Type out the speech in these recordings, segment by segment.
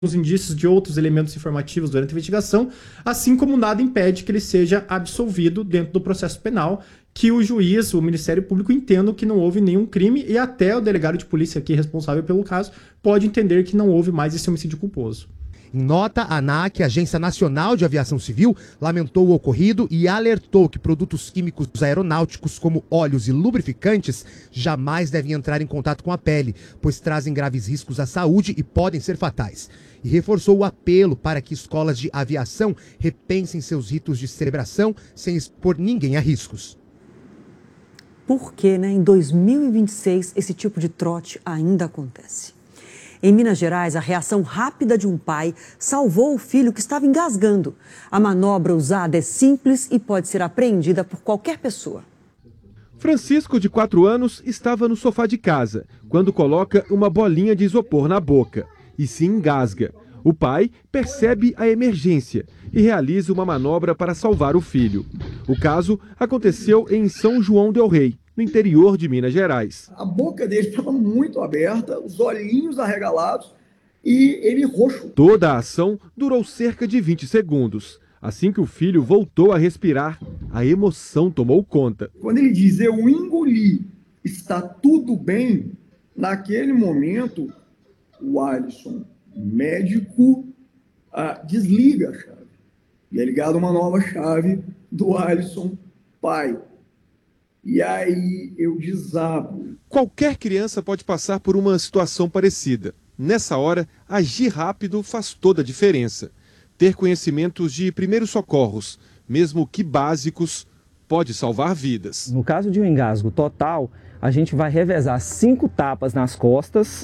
os indícios de outros elementos informativos durante a investigação, assim como nada impede que ele seja absolvido dentro do processo penal, que o juiz, o Ministério Público, entendam que não houve nenhum crime e até o delegado de polícia aqui responsável pelo caso pode entender que não houve mais esse homicídio culposo. Em nota, a ANAC, Agência Nacional de Aviação Civil, lamentou o ocorrido e alertou que produtos químicos aeronáuticos como óleos e lubrificantes jamais devem entrar em contato com a pele, pois trazem graves riscos à saúde e podem ser fatais. E reforçou o apelo para que escolas de aviação repensem seus ritos de celebração sem expor ninguém a riscos. Por que, em 2026, esse tipo de trote ainda acontece? Em Minas Gerais, a reação rápida de um pai salvou o filho que estava engasgando. A manobra usada é simples e pode ser apreendida por qualquer pessoa. Francisco, de 4 anos, estava no sofá de casa, quando coloca uma bolinha de isopor na boca e se engasga. O pai percebe a emergência e realiza uma manobra para salvar o filho. O caso aconteceu em São João del Rei, no interior de Minas Gerais. A boca dele estava muito aberta, os olhinhos arregalados e ele roxo. Toda a ação durou cerca de 20 segundos. Assim que o filho voltou a respirar, a emoção tomou conta. Quando ele diz, eu engoli, está tudo bem, naquele momento, o Alisson, médico, desliga a chave. E é ligada uma nova chave do Alisson, pai. E aí eu desabo. Qualquer criança pode passar por uma situação parecida. Nessa hora, agir rápido faz toda a diferença. Ter conhecimentos de primeiros socorros, mesmo que básicos, pode salvar vidas. No caso de um engasgo total, a gente vai revezar 5 tapas nas costas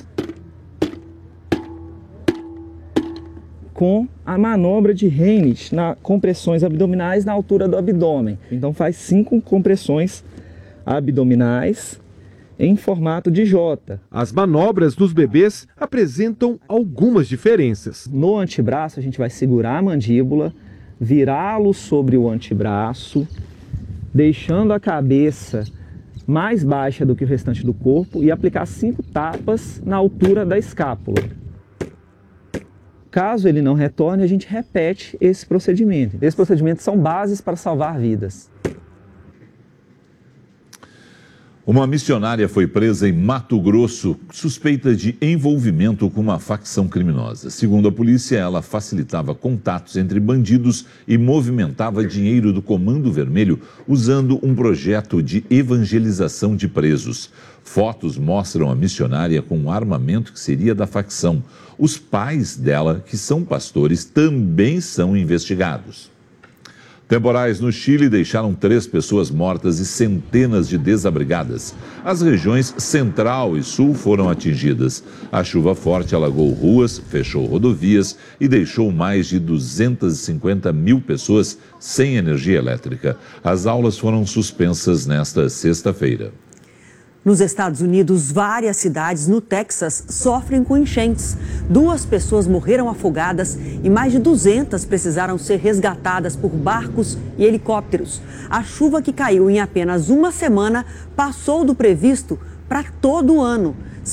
com a manobra de Reinert, compressões abdominais na altura do abdômen. Então faz 5 compressões abdominais em formato de J. As manobras dos bebês apresentam algumas diferenças. No antebraço, a gente vai segurar a mandíbula, virá-lo sobre o antebraço, deixando a cabeça mais baixa do que o restante do corpo e aplicar 5 tapas na altura da escápula. Caso ele não retorne, a gente repete esse procedimento. Esses procedimentos são bases para salvar vidas. Uma missionária foi presa em Mato Grosso, suspeita de envolvimento com uma facção criminosa. Segundo a polícia, ela facilitava contatos entre bandidos e movimentava dinheiro do Comando Vermelho usando um projeto de evangelização de presos. Fotos mostram a missionária com um armamento que seria da facção. Os pais dela, que são pastores, também são investigados. Temporais no Chile deixaram 3 pessoas mortas e centenas de desabrigadas. As regiões central e sul foram atingidas. A chuva forte alagou ruas, fechou rodovias e deixou mais de 250 mil pessoas sem energia elétrica. As aulas foram suspensas nesta sexta-feira. Nos Estados Unidos, várias cidades no Texas sofrem com enchentes. 2 pessoas morreram afogadas e mais de 200 precisaram ser resgatadas por barcos e helicópteros. A chuva que caiu em apenas uma semana passou do previsto para todo o ano.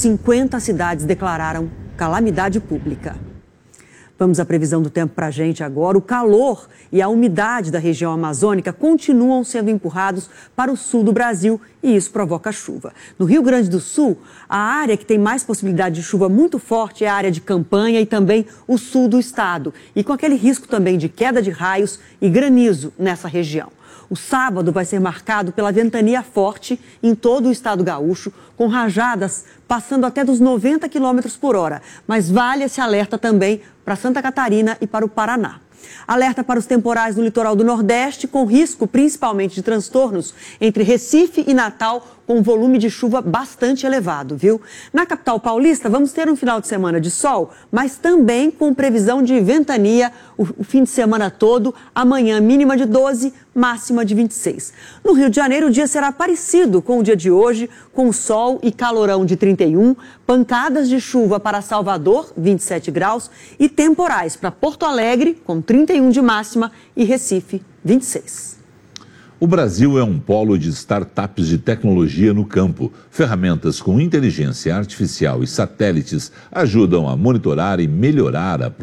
50 cidades declararam calamidade pública. Vamos à previsão do tempo para a gente agora. O calor e a umidade da região amazônica continuam sendo empurrados para o sul do Brasil e isso provoca chuva. No Rio Grande do Sul, a área que tem mais possibilidade de chuva muito forte é a área de Campanha e também o sul do estado. E com aquele risco também de queda de raios e granizo nessa região. O sábado vai ser marcado pela ventania forte em todo o estado gaúcho, com rajadas passando até dos 90 km por hora. Mas vale esse alerta também para Santa Catarina e para o Paraná. Alerta para os temporais no litoral do Nordeste, com risco principalmente de transtornos entre Recife e Natal, com volume de chuva bastante elevado, viu? Na capital paulista, vamos ter um final de semana de sol, mas também com previsão de ventania o fim de semana todo, amanhã mínima de 12, máxima de 26. No Rio de Janeiro, o dia será parecido com o dia de hoje, com sol e calorão de 31, pancadas de chuva para Salvador, 27 graus, e temporais para Porto Alegre, com 31 de máxima, e Recife, 26. O Brasil é um polo de startups de tecnologia no campo. Ferramentas com inteligência artificial e satélites ajudam a monitorar e melhorar a